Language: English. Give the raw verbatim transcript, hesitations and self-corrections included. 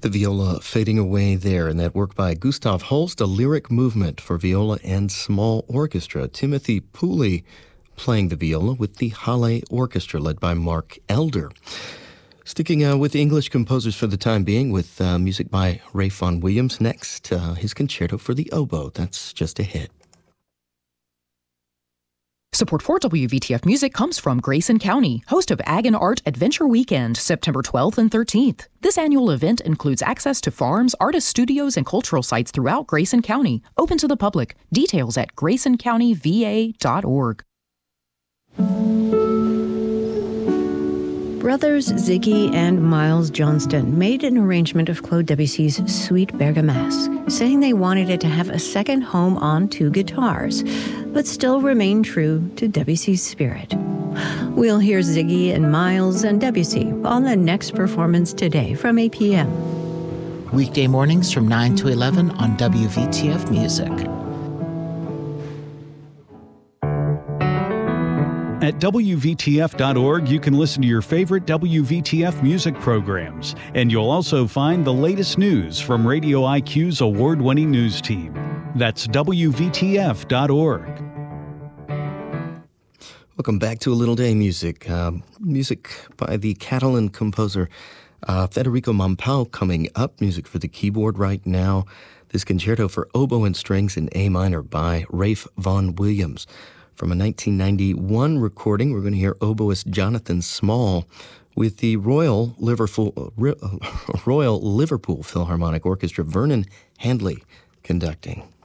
The viola fading away there in that work by Gustav Holst, a lyric movement for viola and small orchestra. Timothy Pooley playing the viola with the Halle Orchestra led by Mark Elder. Sticking uh, with English composers for the time being with uh, music by Ralph Vaughan Williams. Next, uh, his concerto for the oboe. That's just a hit. Support for W V T F Music comes from Grayson County, host of Ag and Art Adventure Weekend, September twelfth and thirteenth. This annual event includes access to farms, artist studios, and cultural sites throughout Grayson County, open to the public. Details at grayson county v a dot org. Brothers Ziggy and Miles Johnston made an arrangement of Claude Debussy's Suite Bergamasque, saying they wanted it to have a second home on two guitars, but still remain true to Debussy's spirit. We'll hear Ziggy and Miles and Debussy on the next performance today from eight p.m. Weekday mornings from nine to eleven on W V T F Music. At W V T F dot org, you can listen to your favorite W V T F music programs, and you'll also find the latest news from Radio I Q's award-winning news team. That's W V T F dot org. Welcome back to A Little Day Music. Uh, music by the Catalan composer uh, Federico Mompau coming up. Music for the keyboard right now. This concerto for oboe and strings in A minor by Ralph Vaughan Williams. From a nineteen ninety-one recording, we're going to hear oboist Jonathan Small with the Royal Liverpool, uh, Royal Liverpool Philharmonic Orchestra, Vernon Handley conducting.